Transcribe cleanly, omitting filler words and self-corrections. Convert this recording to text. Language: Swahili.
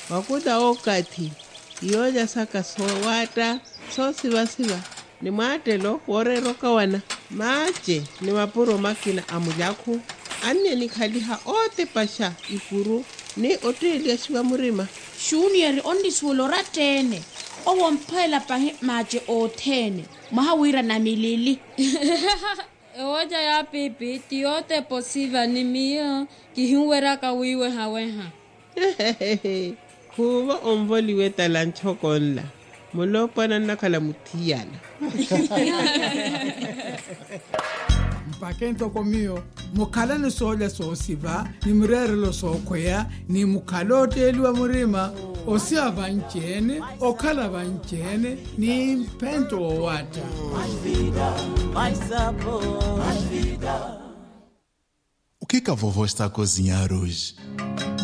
wakuda okati yoja saka sowata so siva ni maatelo worero kawana mache ni mapuro makina amulyaku anye ni khaliha ote pasha ikuru ni otelia shiwa murima shunieri ondisulo ratene owomphela pahe mache othene mahawira na milili Ewoja ya pipi tiote posiva ni mio kihiwera kawiwe haweha kuva omvoliwe talanchokonla mulopana nakala mutiyana mpakento komio mukhala ni soja soosiva ni murerelo sookhweya ni mukhala oteliwa murima osiya vanceene okhala vanceene ni mpento owata O que a vovó está a cozinhar hoje?